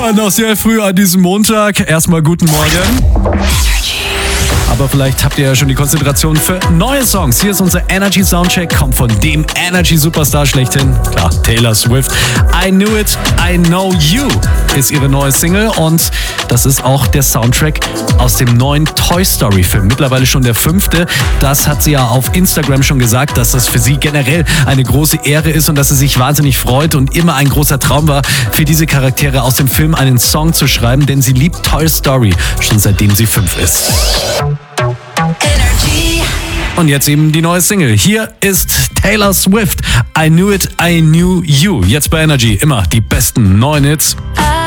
Noch sehr früh an diesem Montag. Erstmal guten Morgen. Aber vielleicht habt ihr ja schon die Konzentration für neue Songs. Hier ist unser Energy Soundcheck, kommt von dem Energy Superstar schlechthin. Klar, Taylor Swift. I Knew It, I Know You ist ihre neue Single und das ist auch der Soundtrack aus dem neuen Toy Story Film. Mittlerweile schon der 5. Das hat sie ja auf Instagram schon gesagt, dass das für sie generell eine große Ehre ist und dass sie sich wahnsinnig freut und immer ein großer Traum war, für diese Charaktere aus dem Film einen Song zu schreiben, denn sie liebt Toy Story, schon seitdem sie 5 ist. Und jetzt eben die neue Single. Hier ist Taylor Swift. I Knew It, I Knew You. Jetzt bei Energy immer die besten neuen Hits.